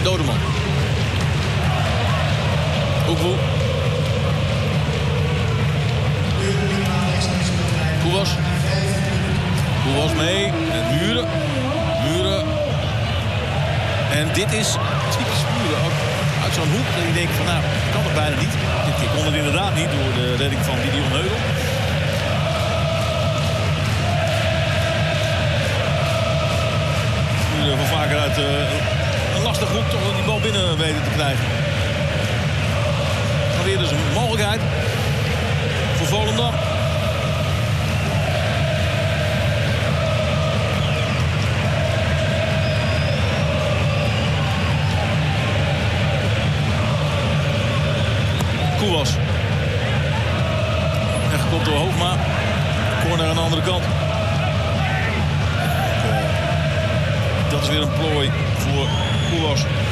Dodeman. Oekwoe. Koewas mee. En Muren. En dit is typisch Muren. Ook uit zo'n hoek. Dat je denkt van nou, dat kan toch bijna niet. Dit keer kon het inderdaad niet door de redding van Gideon Heugel. Muren van vaker uit een lastig hoek toch die bal binnen weten te krijgen. Dan weer dus een mogelijkheid voor Volendam. Koewas. En gekopt door Hoogma. Corner aan de andere kant. Dat is weer een plooi voor Koewas.